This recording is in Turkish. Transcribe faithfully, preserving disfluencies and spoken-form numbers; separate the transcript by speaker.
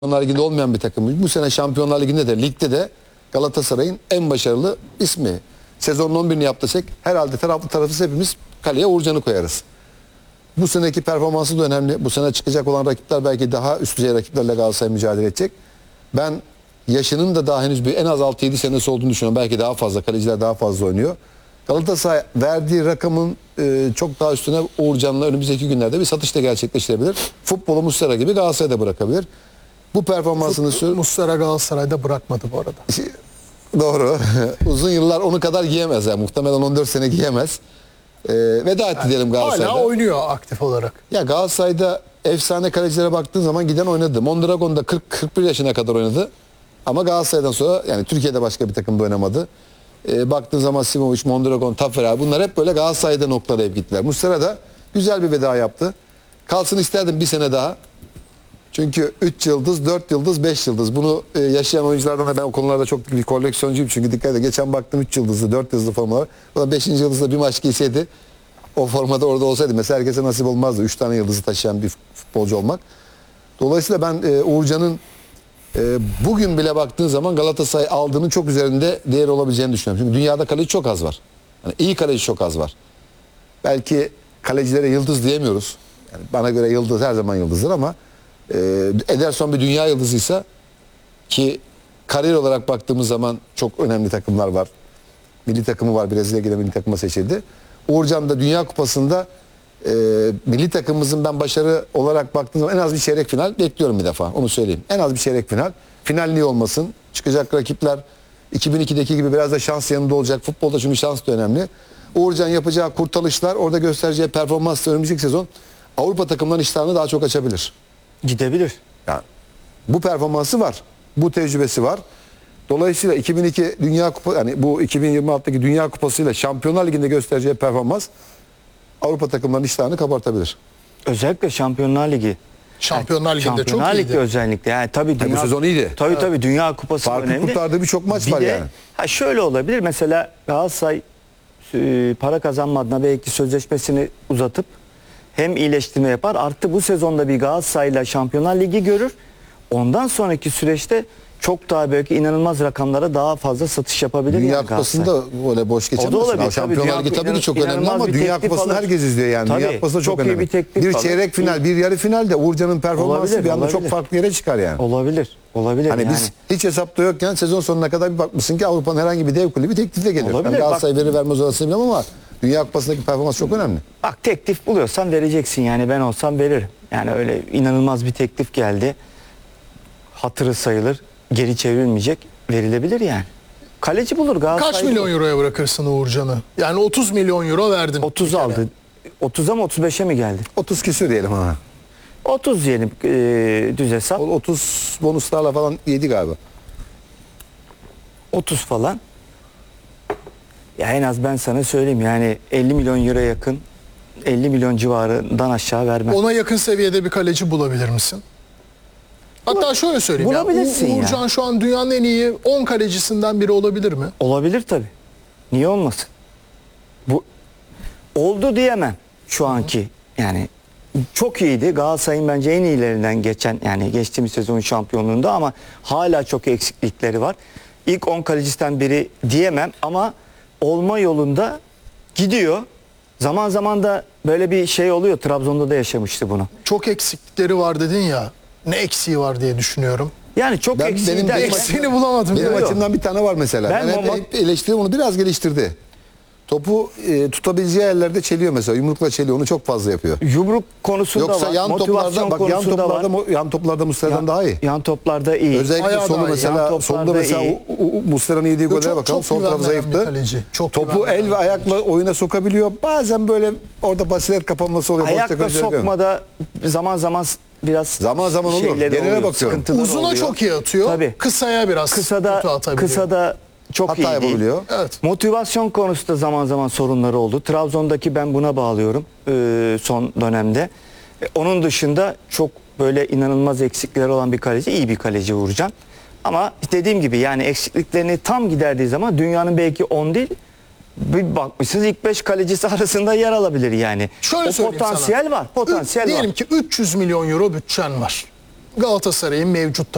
Speaker 1: Şampiyonlar Ligi'nde olmayan bir takım. Bu sene Şampiyonlar Ligi'nde de ligde de Galatasaray'ın en başarılı ismi. Sezonun on birini yap desek herhalde taraflı tarafız hepimiz kaleye Uğurcan'ı koyarız. Bu seneki performansı da önemli. Bu sene çıkacak olan rakipler belki daha üst düzey rakiplerle Galatasaray mücadele edecek. Ben yaşının da daha henüz bir en az altı yedi senesi olduğunu düşünüyorum. Belki daha fazla. Kaleciler daha fazla oynuyor. Galatasaray verdiği rakamın e, çok daha üstüne Uğurcan'la önümüzdeki günlerde bir satış da gerçekleştirebilir. Futbolu Muslera gibi Galatasaray'da bırakabilir. Bu performansını sür...
Speaker 2: Muslera Galatasaray'da bırakmadı bu arada.
Speaker 1: Doğru. Uzun yıllar onu kadar giyemez. Yani. Muhtemelen on dört sene giyemez. Ee, veda etti yani, diyelim Galatasaray'da.
Speaker 2: Hala oynuyor aktif olarak.
Speaker 1: Ya Galatasaray'da efsane kalecilere baktığın zaman giden oynadı. Mondragon da kırk kırk bir yaşına kadar oynadı. Ama Galatasaray'dan sonra yani Türkiye'de başka bir takımda oynamadı. Ee, baktığın zaman Simovic, Mondragon, Taferel bunlar hep böyle Galatasaray'da noktalayıp gittiler. Muslera da güzel bir veda yaptı. Kalsın isterdim bir sene daha. Çünkü üç yıldız, dört yıldız, beş yıldız. Bunu e, yaşayan oyunculardan da ben o konularda çok bir koleksiyoncuyum. Çünkü dikkat edin. Geçen baktım üç yıldızlı, dört yıldızlı formalar. Bu da beşinci yıldızda bir maç giyseydi o formada orada olsaydı. Mesela herkese nasip olmazdı. üç tane yıldızı taşıyan bir futbolcu olmak. Dolayısıyla ben e, Uğurcan'ın e, bugün bile baktığın zaman Galatasaray aldığının çok üzerinde değer olabileceğini düşünüyorum. Çünkü dünyada kaleci çok az var. Yani iyi kaleci çok az var. Belki kalecilere yıldız diyemiyoruz. Yani bana göre yıldız her zaman yıldızdır ama Ederson bir dünya yıldızıysa ki kariyer olarak baktığımız zaman çok önemli takımlar var. Milli takımı var. Brezilya'da milli takıma seçildi. Uğurcan da Dünya Kupası'nda e, milli takımımızın ben başarı olarak baktığım zaman en az bir çeyrek final bekliyorum bir defa. Onu söyleyeyim. En az bir çeyrek final. Final niye olmasın? Çıkacak rakipler iki bin ikideki gibi biraz da şans yanında olacak. Futbolda çünkü şans da önemli. Uğurcan yapacağı kurtarışlar, orada göstereceği performansla önümüzdeki sezon Avrupa takımlarının iştahını daha çok açabilir.
Speaker 3: Gidebilir.
Speaker 1: Yani bu performansı var. Bu tecrübesi var. Dolayısıyla iki bin iki Dünya Kupası yani bu iki bin yirmi altıdaki Dünya Kupası ile Şampiyonlar Ligi'nde göstereceği performans Avrupa takımlarının iştahını kabartabilir.
Speaker 3: Özellikle Şampiyonlar Ligi.
Speaker 2: Şampiyonlar Ligi'nde çok
Speaker 3: Şampiyonlar
Speaker 2: iyiydi.
Speaker 3: Ligi özellikle. Yani tabii
Speaker 1: Yani
Speaker 3: dünya,
Speaker 1: bu sezon iyiydi.
Speaker 3: Tabii evet. tabii Dünya Kupası
Speaker 1: Farkı
Speaker 3: önemli.
Speaker 1: kurtardığı birçok maç
Speaker 3: bir
Speaker 1: var
Speaker 3: de,
Speaker 1: yani.
Speaker 3: Ha şöyle olabilir. Mesela Galatasaray e, para kazanma adına belki sözleşmesini uzatıp hem iyileştirme yapar. Artı bu sezonda bir Galatasaray'la Şampiyonlar Ligi görür. Ondan sonraki süreçte çok daha belki inanılmaz rakamlara daha fazla satış yapabilir.
Speaker 1: Dünya
Speaker 3: yani
Speaker 1: Kupası'nda böyle boş geçemezsin. Şampiyonlar Ligi tabii ki çok önemli ama Dünya Kupası'nı herkes izliyor yani.
Speaker 3: Tabii,
Speaker 1: Dünya Kupası da çok,
Speaker 3: çok
Speaker 1: önemli.
Speaker 3: Bir,
Speaker 1: bir çeyrek final, bir yarı finalde Uğurcan'ın performansı
Speaker 3: olabilir,
Speaker 1: bir anda
Speaker 3: olabilir.
Speaker 1: çok farklı yere çıkar yani.
Speaker 3: Olabilir. Olabilir
Speaker 1: Hani
Speaker 3: yani.
Speaker 1: biz hiç hesapta yokken sezon sonuna kadar bir bakmışsın ki Avrupa'nın herhangi bir dev kulübü teklifle gelir.
Speaker 3: Olabilir,
Speaker 1: Yani Galatasaray
Speaker 3: bak,
Speaker 1: verir vermez orasını bilmem ama Dünya Kupası'ndaki performans çok önemli.
Speaker 3: Bak teklif buluyorsan vereceksin yani ben olsam veririm. Yani öyle inanılmaz bir teklif geldi. Hatırı sayılır. Geri çevrilmeyecek. Verilebilir yani. Kaleci bulur Galatasaray.
Speaker 2: Kaç milyon euroya bırakırsın Uğurcan'ı? Yani otuz milyon euro verdin.
Speaker 3: otuz aldı. otuza mı otuz beşe mi geldi?
Speaker 1: otuz küsür diyelim ha.
Speaker 3: otuz diyelim e, düz hesap.
Speaker 1: otuz bonuslarla falan yedi galiba.
Speaker 3: otuz falan. Ya en az ben sana söyleyeyim yani elli milyon euro yakın elli milyon civarından aşağı vermem.
Speaker 2: Ona yakın seviyede bir kaleci bulabilir misin? Hatta şöyle söyleyeyim.
Speaker 3: Bulabilirsin
Speaker 2: ya, Uğurcan
Speaker 3: ya.
Speaker 2: şu an dünyanın en iyi on kalecisinden biri olabilir mi?
Speaker 3: Olabilir tabii. Niye olmasın? Bu oldu diyemem şu anki. Yani çok iyiydi. Galatasaray'ın bence en iyilerinden geçen yani geçtiğimiz sezonun şampiyonluğunda ama hala çok eksiklikleri var. İlk on kalecisten biri diyemem ama olma yolunda gidiyor. Zaman zaman da böyle bir şey oluyor. Trabzon'da da yaşamıştı bunu.
Speaker 2: Çok eksiklikleri var dedin ya. Ne eksiği var diye düşünüyorum.
Speaker 3: Yani çok
Speaker 1: Ben-
Speaker 3: eksiği
Speaker 1: benim
Speaker 3: derken-
Speaker 2: Eksiğini bulamadım.
Speaker 1: Benim
Speaker 2: ya.
Speaker 1: açımdan bir tane var mesela.
Speaker 3: Ben
Speaker 1: Ben, hep,
Speaker 3: Mama-
Speaker 1: hep eleştiririm onu biraz geliştirdi. Topu e, tutabileceği yerlerde çeliyor mesela. Yumrukla çeliyor. Onu çok fazla yapıyor.
Speaker 3: Yumruk konusunda
Speaker 1: Yoksa
Speaker 3: var.
Speaker 1: yan
Speaker 3: Motivasyon
Speaker 1: toplarda bak yan
Speaker 3: konusunda
Speaker 1: toplarda
Speaker 3: var.
Speaker 1: mo- yan toplarda Muslera'dan daha iyi.
Speaker 3: Yan toplarda iyi.
Speaker 1: Özellikle
Speaker 2: Ayağı
Speaker 1: solu
Speaker 2: daha iyi.
Speaker 1: mesela
Speaker 3: Yan
Speaker 1: solda
Speaker 3: toplarda
Speaker 1: mesela
Speaker 3: iyi.
Speaker 1: o- o- Muslera'nın yediği
Speaker 2: Yok,
Speaker 1: gollere
Speaker 2: çok-
Speaker 1: bakalım.
Speaker 2: çok
Speaker 1: Sol tarafı
Speaker 2: güvenmeyen bir
Speaker 1: zayıftı.
Speaker 2: kaleci. Çok
Speaker 1: Topu
Speaker 2: güvenmeyen
Speaker 1: el
Speaker 2: bir
Speaker 1: ve ayakla oyuna sokabiliyor. Bazen böyle orada basiret kapanması oluyor.
Speaker 3: Ayakla
Speaker 1: Boşta kalıyor.
Speaker 3: sokmada zaman zaman biraz
Speaker 1: Zaman zaman olur.
Speaker 3: şeyleri
Speaker 1: Genele
Speaker 3: oluyor,
Speaker 1: bakıyorum.
Speaker 3: sıkıntıları
Speaker 2: Uzuna
Speaker 3: oluyor.
Speaker 2: çok iyi atıyor.
Speaker 3: Tabii.
Speaker 2: Kısaya biraz
Speaker 3: Kısada
Speaker 2: kötü atabiliyor.
Speaker 3: kısada çok
Speaker 1: Hata
Speaker 3: iyi değil.
Speaker 1: yapabiliyor.
Speaker 2: Evet.
Speaker 3: Motivasyon konusunda zaman zaman sorunları oldu. Trabzon'daki ben buna bağlıyorum e, son dönemde. E, onun dışında çok böyle inanılmaz eksikleri olan bir kaleci, iyi bir kaleci Uğurcan. Ama dediğim gibi yani eksikliklerini tam giderdiği zaman dünyanın belki on değil bir bakmışsınız ilk beş kalecisi arasında yer alabilir yani.
Speaker 2: Şöyle
Speaker 3: o
Speaker 2: söyleyeyim
Speaker 3: potansiyel
Speaker 2: sana.
Speaker 3: var, potansiyel
Speaker 2: Diyelim
Speaker 3: var.
Speaker 2: ki üç yüz milyon euro bütçen var. Galatasaray'ın mevcut